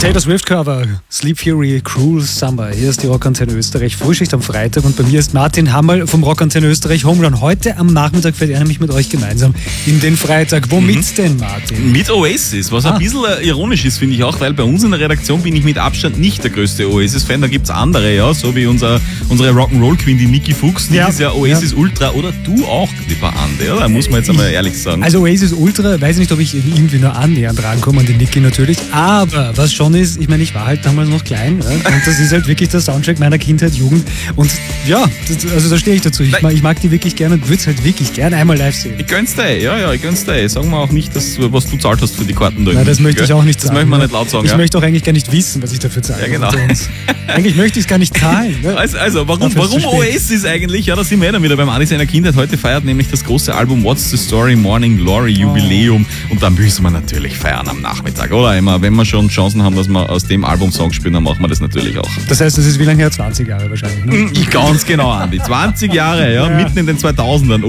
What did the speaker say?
Taylor Swift Cover, Sleep Fury, Cruel Summer. Hier ist die Rockantenne Österreich, Frühschicht am Freitag und bei mir ist Martin Hammerl vom Rockantenne Österreich Homerun. Heute am Nachmittag fährt er nämlich mit euch gemeinsam in den Freitag. Womit denn, Martin? Mit Oasis, was ein bisschen ironisch ist, finde ich auch, weil bei uns in der Redaktion bin ich mit Abstand nicht der größte Oasis-Fan. Da gibt es andere, ja, so wie unsere Rock'n'Roll-Queen, die Niki Fuchs, die ist ja Oasis Ultra, oder du auch, lieber Ande, oder? Muss man jetzt einmal ehrlich sagen. Also Oasis Ultra, weiß ich nicht, ob ich irgendwie nur annähernd rankomme an die Niki natürlich, aber was schon ist, ich meine, ich war halt damals noch klein, ja, und das ist halt wirklich der Soundtrack meiner Kindheit, Jugend und ja, also da stehe ich dazu. Ich mag die wirklich gerne und würde es halt wirklich gerne einmal live sehen. Ich gönn's dir, ich gönn's dir. Sagen wir auch nicht, was du zahlt hast für die Karten da. Nein, das möchte ich auch nicht sagen. Das möchte man nicht laut sagen. Ich möchte auch eigentlich gar nicht wissen, was ich dafür zahle. Ja, genau. Eigentlich möchte ich es gar nicht zahlen. Ne? Also warum Oasis eigentlich? Ja, da sind wir dann wieder beim Adi seiner Kindheit. Heute feiert nämlich das große Album What's the Story Morning Glory Jubiläum. Und da müssen wir natürlich feiern am Nachmittag, oder? Immer, wenn wir schon Chancen haben, dass wir aus dem Album Songs spielen, dann machen wir das natürlich auch. Das heißt, das ist wie lange her? 20 Jahre wahrscheinlich, ne? Ganz genau, Andi. 20 Jahre, mitten in den 2000ern.